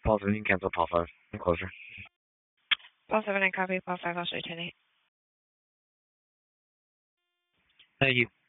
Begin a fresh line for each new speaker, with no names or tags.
Paul 17, cancel Paul 5. Closer.
Paul 7 and copy. Paul 5, I'll show you 10-8.
Thank you.